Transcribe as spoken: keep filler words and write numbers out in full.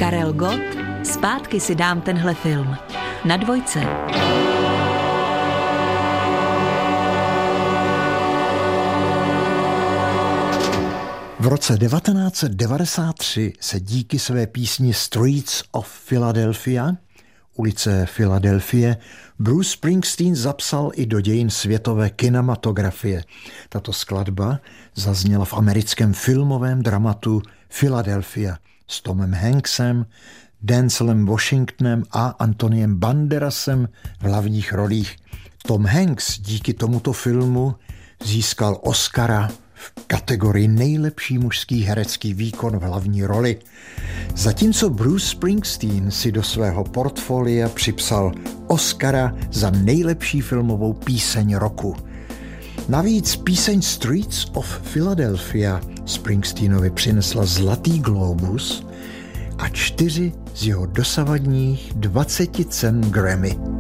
Karel Gott, Zpátky si dám tenhle film. Na Dvojce. V roce devatenáct set devadesát tři se díky své písni Streets of Philadelphia, ulice Filadelfie, Bruce Springsteen zapsal i do dějin světové kinematografie. Tato skladba zazněla v americkém filmovém dramatu Philadelphia s Tomem Hanksem, Denzelem Washingtonem a Antoniem Banderasem v hlavních rolích. Tom Hanks díky tomuto filmu získal Oscara v kategorii nejlepší mužský herecký výkon v hlavní roli. Zatímco Bruce Springsteen si do svého portfolia připsal Oscara za nejlepší filmovou píseň roku. Navíc píseň Streets of Philadelphia Springsteenovi přinesla Zlatý glóbus a čtyři z jeho dosavadních dvaceti cen Grammy.